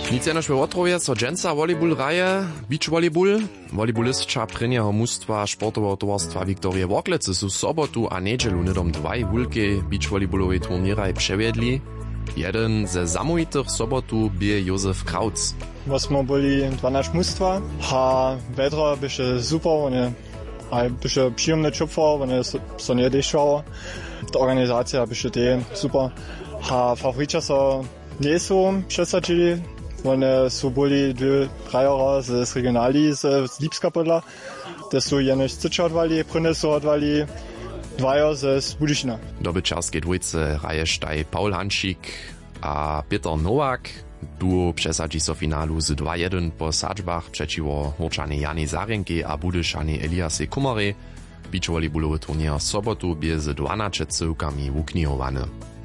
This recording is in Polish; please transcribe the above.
Nic jenož we Otrowie so dżęca volleyball raje, beach volleyball. Volleybalistka prynjeho mustwa sportoweho towarstwa Viktorie Worklece su sobotu a nedźelu nydom dwaj wulke beach volleyballowej turnieraj przewiedli. Jeden ze samojitych sobotu bie Josef Krautz. Smo byli 12 mustwa, a vedro byše super, one byše przyjemne čupfer, one so nie dešvało. Ta organizacja byše te super. A favoriča so nie są przesadzili, one su byli dwie rajora z regionali, z Lipska podla, te su jenož Cyče odvali, prynne su odvali, dwajo z Budyšina. Dobyčarskiej dwójce raještaj Paul Hanšík a Peter Nowak. Duo przesadzi so finalu z 2-1 po sadźbach przeciwko Horčanej Janie Zarenki a Budyšanej Eliasej Kumarej. Beach volleyballowy turnier sobotu bie z 12 cyłkami wuknihowany.